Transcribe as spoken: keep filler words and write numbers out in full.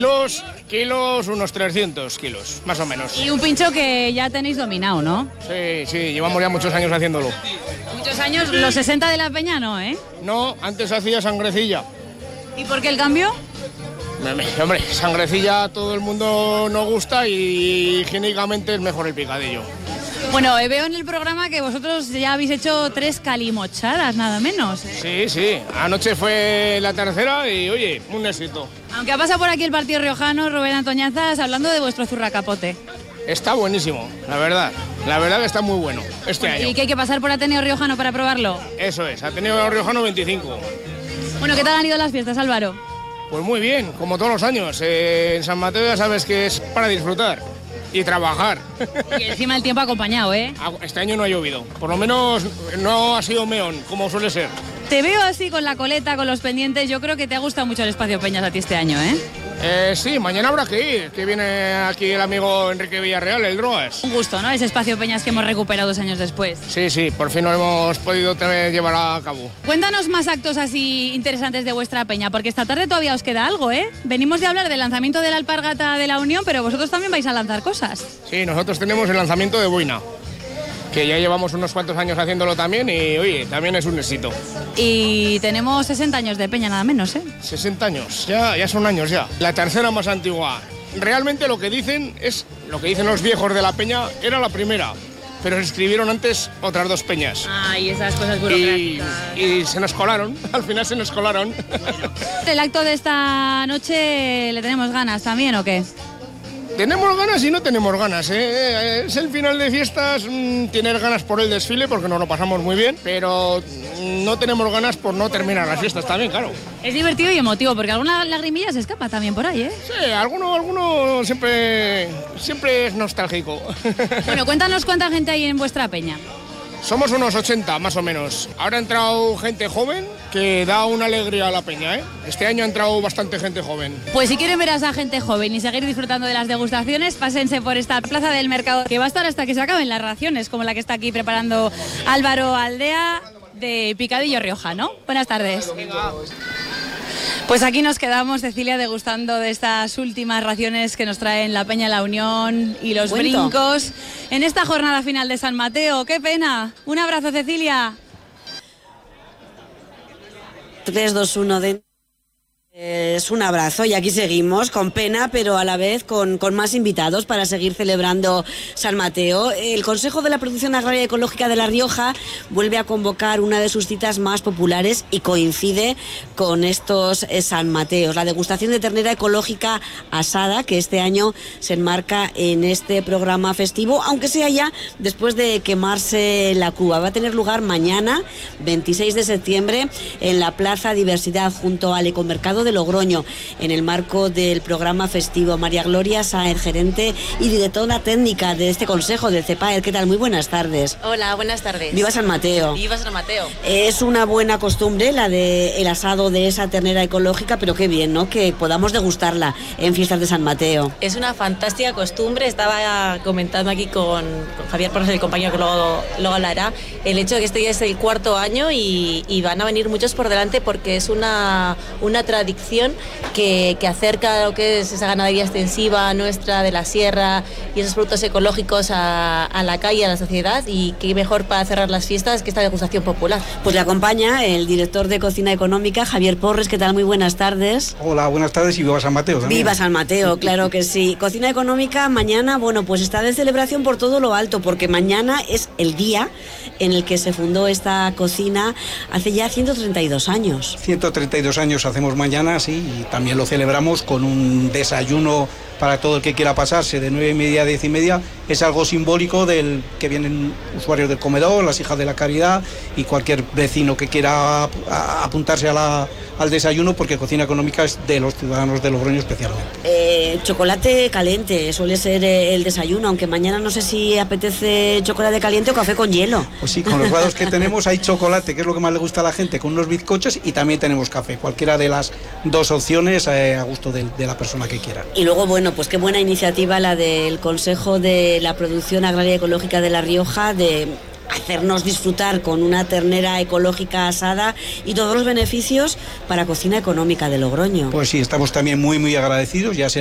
Kilos, kilos, unos trescientos kilos, más o menos. Y un pincho que ya tenéis dominado, ¿no? Sí, sí, llevamos ya muchos años haciéndolo. Muchos años, los sesenta de la peña no, ¿eh? No, antes hacía sangrecilla. ¿Y por qué el cambio? Hombre, sangrecilla a todo el mundo nos gusta y higiénicamente es mejor el picadillo. Bueno, eh, veo en el programa que vosotros ya habéis hecho tres calimochadas, nada menos, ¿eh? Sí, sí, anoche fue la tercera y, oye, un éxito. Aunque ha pasado por aquí el partido riojano, Rubén Antoñazas, hablando de vuestro zurracapote. Está buenísimo, la verdad. La verdad que está muy bueno este Bueno, año. ¿y que hay que pasar por Ateneo Riojano para probarlo? Eso es, Ateneo Riojano veinticinco. Bueno, ¿qué tal han ido las fiestas, Álvaro? Pues muy bien, como todos los años. Eh, en San Mateo ya sabes que es para disfrutar y trabajar. Y encima el tiempo ha acompañado, ¿eh? Este año no ha llovido, por lo menos no ha sido meón, como suele ser. Te veo así con la coleta, con los pendientes. Yo creo que te ha gustado mucho el Espacio Peñas a ti este año, ¿eh? Eh, sí, mañana habrá que ir, que viene aquí el amigo Enrique Villarreal, el Drogas. Un gusto, ¿no? Ese Espacio Peñas que hemos recuperado dos años después. Sí, sí, por fin lo hemos podido tener, llevar a cabo. Cuéntanos más actos así interesantes de vuestra peña, porque esta tarde todavía os queda algo, ¿eh? Venimos de hablar del lanzamiento de la alpargata de la Unión, pero vosotros también vais a lanzar cosas. Sí, nosotros tenemos el lanzamiento de Boina, que ya llevamos unos cuantos años haciéndolo también y, oye, también es un éxito. Y tenemos sesenta años de peña, nada menos, ¿eh? sesenta años, ya, ya son años ya. La tercera más antigua. Realmente lo que dicen es, lo que dicen los viejos de la peña, era la primera, pero se escribieron antes otras dos peñas. Ay, esas cosas burocráticas. Y, y se nos colaron, al final se nos colaron. ¿El acto de esta noche le tenemos ganas también o qué? Tenemos ganas y no tenemos ganas, ¿eh? Es el final de fiestas, mmm, tener ganas por el desfile porque nos lo pasamos muy bien, pero no tenemos ganas por no terminar las fiestas también, claro. Es divertido y emotivo porque alguna lagrimilla se escapa también por ahí, ¿eh? Sí, alguno, alguno siempre, siempre es nostálgico. Bueno, cuéntanos cuánta gente hay en vuestra peña. Somos unos ochenta, más o menos. Ahora ha entrado gente joven que da una alegría a la peña, ¿eh? Este año ha entrado bastante gente joven. Pues si quieren ver a esa gente joven y seguir disfrutando de las degustaciones, pásense por esta plaza del mercado que va a estar hasta que se acaben las raciones, como la que está aquí preparando Álvaro Aldea de Picadillo Riojano. Buenas tardes. Pues aquí nos quedamos, Cecilia, degustando de estas últimas raciones que nos traen la Peña La Unión y los Cuento. brincos en esta jornada final de San Mateo. ¡Qué pena! Un abrazo, Cecilia. tres, dos, uno, de... Es un abrazo y aquí seguimos con pena, pero a la vez con, con más invitados para seguir celebrando San Mateo. El Consejo de la Producción Agraria Ecológica de La Rioja vuelve a convocar una de sus citas más populares y coincide con estos eh, San Mateos, la degustación de ternera ecológica asada, que este año se enmarca en este programa festivo, aunque sea ya después de quemarse la cuba. Va a tener lugar mañana, veintiséis de septiembre, en la Plaza Diversidad, junto al Ecomercado de Logroño, en el marco del programa festivo. María Gloria Sáenz, gerente y directora técnica de este consejo del CEPAER. ¿Qué tal? Muy buenas tardes. Hola, buenas tardes. Viva San Mateo. Viva San Mateo. Es una buena costumbre la de el asado de esa ternera ecológica, pero qué bien, ¿no? Que podamos degustarla en fiestas de San Mateo. Es una fantástica costumbre. Estaba comentando aquí con, con Javier Porras, el compañero que luego, luego hablará, el hecho de que este ya es el cuarto año y, y van a venir muchos por delante porque es una, una tradición que, que acerca lo que es esa ganadería extensiva nuestra de la sierra y esos productos ecológicos a, a la calle, a la sociedad, y qué mejor para cerrar las fiestas que esta degustación popular. Pues le acompaña el director de Cocina Económica, Javier Porres. ¿Qué tal? Muy buenas tardes. Hola, buenas tardes y viva San Mateo también. Viva San Mateo, claro que sí. Cocina Económica mañana, bueno, pues está de celebración por todo lo alto, porque mañana es el día en el que se fundó esta cocina hace ya ciento treinta y dos años. ciento treinta y dos años hacemos mañana, sí, y también lo celebramos con un desayuno para todo el que quiera pasarse, de nueve y media a diez y media. Es algo simbólico del que vienen usuarios del comedor, las hijas de la caridad y cualquier vecino que quiera apuntarse a la, al desayuno, porque Cocina Económica es de los ciudadanos de Logroño especialmente. Eh, chocolate caliente suele ser eh, el desayuno, aunque mañana no sé si apetece chocolate caliente o café con hielo. Pues sí, con los grados que tenemos hay chocolate, que es lo que más le gusta a la gente, con unos bizcochos, y también tenemos café. Cualquiera de las dos opciones eh, a gusto de, de la persona que quiera. Y luego, bueno, pues qué buena iniciativa la del Consejo de la Producción Agraria Ecológica de La Rioja de hacernos disfrutar con una ternera ecológica asada y todos los beneficios para Cocina Económica de Logroño. Pues sí, estamos también muy muy agradecidos, ya se